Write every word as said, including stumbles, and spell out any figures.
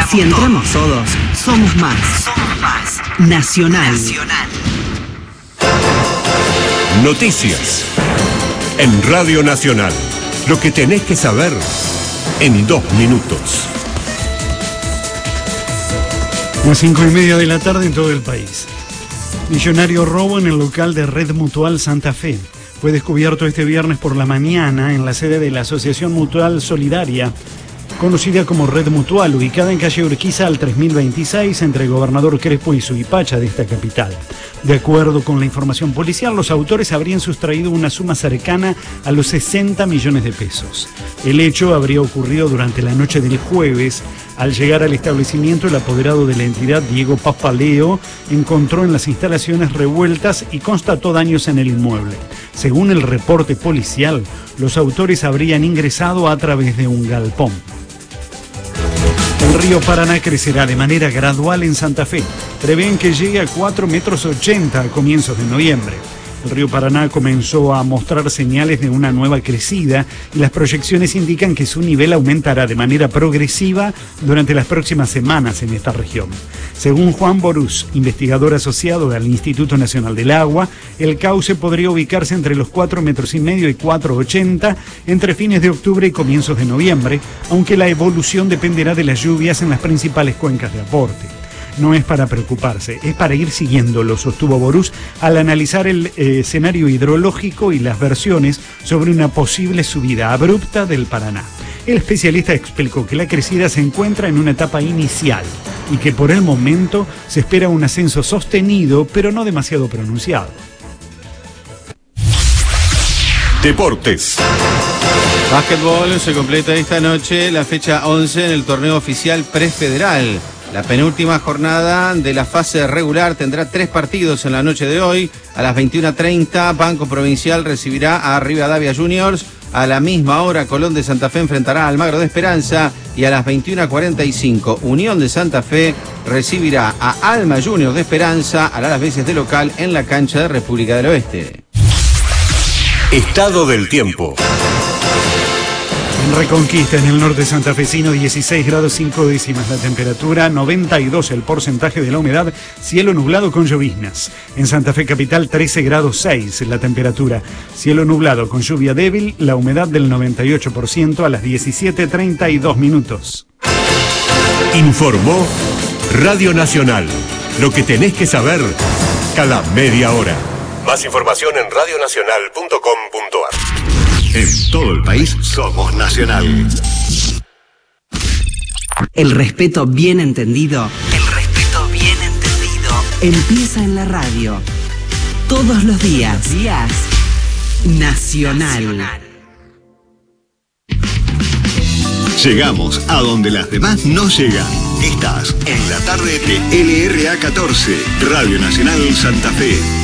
Si entramos todos, somos más. Somos más. Nacional. Nacional. Noticias. En Radio Nacional. Lo que tenés que saber en dos minutos. Las cinco y media de la tarde en todo el país. Millonario robo en el local de Red Mutual Santa Fe. Fue descubierto este viernes por la mañana en la sede de la Asociación Mutual Solidaria, conocida como Red Mutual, ubicada en calle Urquiza al tres mil veintiséis, entre Gobernador Crespo y Suipacha de esta capital. De acuerdo con la información policial, los autores habrían sustraído una suma cercana a los sesenta millones de pesos. El hecho habría ocurrido durante la noche del jueves. Al llegar al establecimiento, el apoderado de la entidad, Diego Papaleo, encontró en las instalaciones revueltas y constató daños en el inmueble. Según el reporte policial, los autores habrían ingresado a través de un galpón. El río Paraná crecerá de manera gradual en Santa Fe. Prevén que llegue a cuatro metros ochenta a comienzos de noviembre. El río Paraná comenzó a mostrar señales de una nueva crecida y las proyecciones indican que su nivel aumentará de manera progresiva durante las próximas semanas en esta región. Según Juan Borús, investigador asociado al Instituto Nacional del Agua, el cauce podría ubicarse entre los cuatro metros y medio y cuatro ochenta entre fines de octubre y comienzos de noviembre, aunque la evolución dependerá de las lluvias en las principales cuencas de aporte. No es para preocuparse, es para ir siguiéndolo, sostuvo Borús al analizar el eh, escenario hidrológico y las versiones sobre una posible subida abrupta del Paraná. El especialista explicó que la crecida se encuentra en una etapa inicial y que por el momento se espera un ascenso sostenido, pero no demasiado pronunciado. Deportes. Básquetbol, se completa esta noche la fecha once en el torneo oficial prefederal. La penúltima jornada de la fase regular tendrá tres partidos en la noche de hoy. A las veintiuna treinta, Banco Provincial recibirá a Rivadavia Juniors. A la misma hora, Colón de Santa Fe enfrentará a Almagro de Esperanza. Y a las veintiuna cuarenta y cinco, Unión de Santa Fe recibirá a Alma Juniors de Esperanza a las veces de local en la cancha de República del Oeste. Estado del tiempo. En Reconquista, en el norte santafesino, dieciséis grados cinco décimas la temperatura, noventa y dos el porcentaje de la humedad, cielo nublado con lloviznas. En Santa Fe capital, trece grados seis la temperatura, cielo nublado con lluvia débil, la humedad del noventa y ocho por ciento a las diecisiete treinta y dos minutos. Informó Radio Nacional. Lo que tenés que saber cada media hora. Más información en radio nacional punto com punto ar. En todo el país somos Nacional. El respeto bien entendido. El respeto bien entendido. Empieza en la radio. Todos los días. Días. Nacional. Nacional. Llegamos a donde las demás no llegan. Estás en la tarde de L R A catorce, Radio Nacional Santa Fe.